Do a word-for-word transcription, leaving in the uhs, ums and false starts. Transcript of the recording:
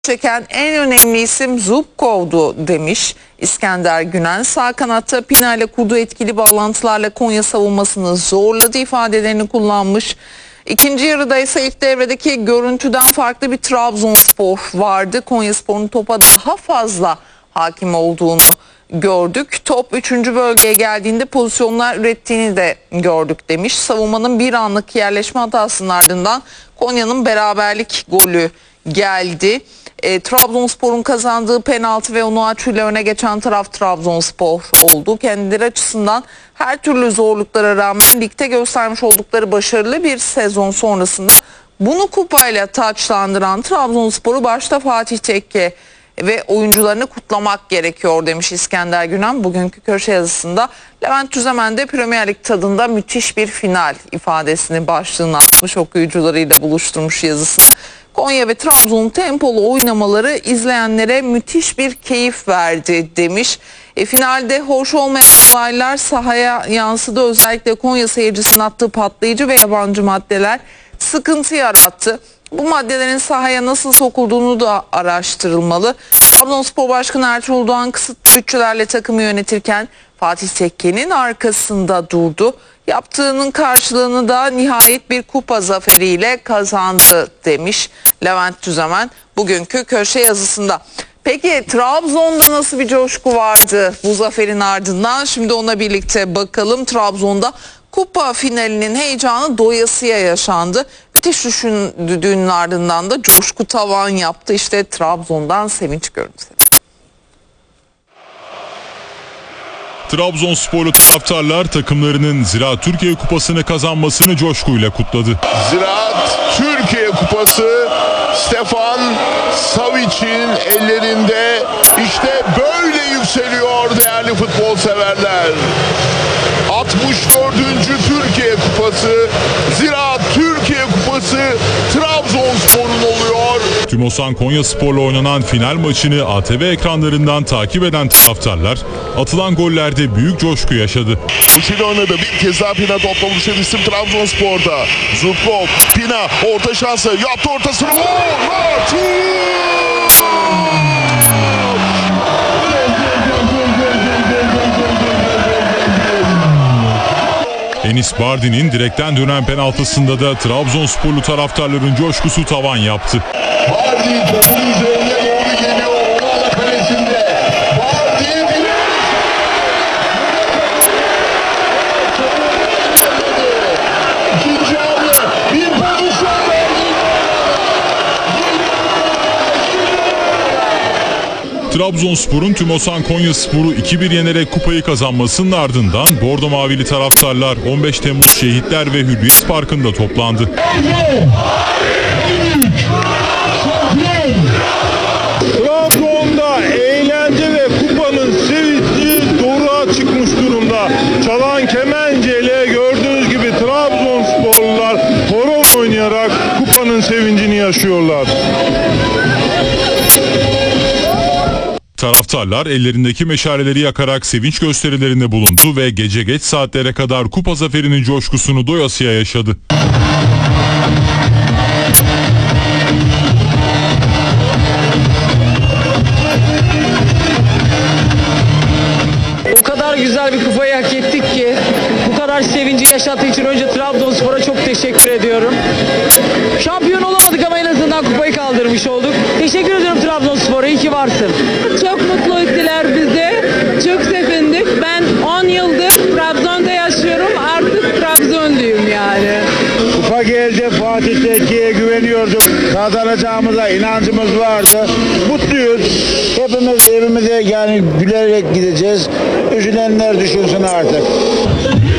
çeken en önemli isim Zubkov'du demiş İskender Günen. Sağ kanatta Pina ile kurduğu etkili bağlantılarla Konya savunmasını zorladı ifadelerini kullanmış. İkinci yarıda ise ilk devredeki görüntüden farklı bir Trabzonspor vardı. Konyaspor'un topa daha fazla hakim olduğunu gördük. Top üçüncü bölgeye geldiğinde pozisyonlar ürettiğini de gördük demiş. Savunmanın bir anlık yerleşme hatasının ardından Konya'nın beraberlik golü geldi. E, Trabzonspor'un kazandığı penaltı ve Onuachu ile öne geçen taraf Trabzonspor oldu. Kendileri açısından her türlü zorluklara rağmen ligde göstermiş oldukları başarılı bir sezon sonrasında bunu kupayla taçlandıran Trabzonspor'u başta Fatih Tekke ve oyuncularını kutlamak gerekiyor demiş İskender Günen. Bugünkü köşe yazısında Levent Tüzemen de Premier Lig tadında müthiş bir final ifadesini başlığına atmış, okuyucularıyla buluşturmuş yazısını. Konya ve Trabzon'un tempolu oynamaları izleyenlere müthiş bir keyif verdi demiş. E, finalde hoş olmayan olaylar sahaya yansıdı. Özellikle Konya seyircisinin attığı patlayıcı ve yabancı maddeler sıkıntı yarattı. Bu maddelerin sahaya nasıl sokulduğunu da araştırılmalı. Trabzonspor Başkanı Ertuğrul Doğan kısıtlı bütçelerle takımı yönetirken Fatih Tekke'nin arkasında durdu. Yaptığının karşılığını da nihayet bir kupa zaferiyle kazandı demiş Levent Tüzemen bugünkü köşe yazısında. Peki Trabzon'da nasıl bir coşku vardı bu zaferin ardından? Şimdi ona birlikte bakalım. Trabzon'da kupa finalinin heyecanı doyasıya yaşandı. Müthiş düşündüğünün ardından da coşku tavan yaptı. İşte Trabzon'dan sevinç görüntüleri. Trabzonsporlu taraftarlar takımlarının Ziraat Türkiye Kupası'nı kazanmasını coşkuyla kutladı. Ziraat Türkiye Kupası Stefan Savic'in ellerinde, işte böyle yükseliyor değerli futbol severler. altmış dördüncü Türkiye Kupası, Ziraat Türkiye Kupası Trabzonspor'un oluyor. Tümosan Konyaspor'la oynanan final maçını A T V ekranlarından takip eden taraftarlar atılan gollerde büyük coşku yaşadı. İçeri oynadı, bir kez daha Pina topla buluşan isim Trabzonspor'da. Zubkov, Pina orta şansı, yaptı ortasını. Enis Bardin'in direkten dönen penaltısında da Trabzonsporlu taraftarların coşkusu tavan yaptı. Bardin topun üzerine doğru geliyor. Onlarla kalesinde. Bardin İkinci hamle. Bir pozisyon verdi. Trabzonspor'un Tümosan Konyaspor'u iki bir yenerek kupayı kazanmasının ardından Bordo Mavili taraftarlar on beş Temmuz Şehitler ve Hürriyet Parkı'nda toplandı. Trabzon'da eğlence ve kupanın sevinci doruğa çıkmış durumda. Çalan kemenceyle gördüğünüz gibi Trabzonsporlular horon oynayarak kupanın sevincini yaşıyorlar. Taraftarlar ellerindeki meşaleleri yakarak sevinç gösterilerinde bulundu ve gece geç saatlere kadar kupa zaferinin coşkusunu doyasıya yaşadı. O kadar güzel bir kupayı hak ettik ki, bu kadar sevinci yaşattığı için önce Trabzonspor'a çok teşekkür ediyorum. Şampiyon olamadık ama en azından kupayı kaldırmış olduk. Teşekkür ediyorum Trabzonspor'a, iyi ki varsın. Çok mutlu ettiler bizi. Çok sevindik. Ben on yıldır Trabzon'da yaşıyorum. Artık Trabzonluyum yani. Kupa geldi, Fatih Tekke'ye güveniyorduk. Kazanacağımıza inancımız vardı. Mutluyuz. Hepimiz evimize yani gülerek gideceğiz. Üzülenler düşünsün artık.